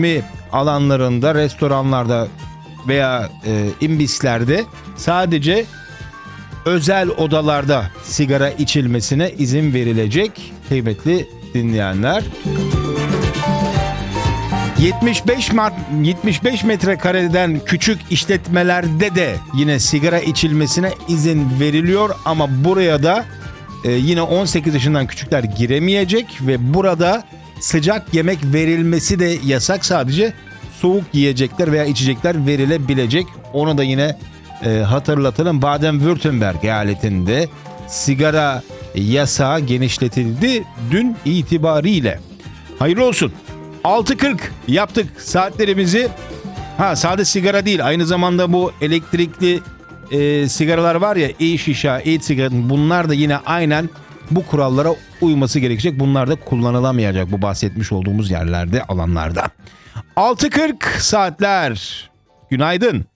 alanlarında, restoranlarda veya imbislerde sadece özel odalarda sigara içilmesine izin verilecek kıymetli dinleyenler. 75 metrekareden küçük işletmelerde de yine sigara içilmesine izin veriliyor ama buraya da yine 18 yaşından küçükler giremeyecek ve burada sıcak yemek verilmesi de yasak, sadece soğuk yiyecekler veya içecekler verilebilecek. Onu da yine hatırlatalım. Baden-Württemberg eyaletinde sigara yasağı genişletildi dün itibariyle. Hayırlı olsun. 6.40 yaptık saatlerimizi. Sadece sigara değil, aynı zamanda bu elektrikli sigaralar var ya, e-şişa, e-sigara, bunlar da yine aynen bu kurallara uyması gerekecek. Bunlar da kullanılamayacak bu bahsetmiş olduğumuz yerlerde, alanlarda. 6.40 saatler. Günaydın.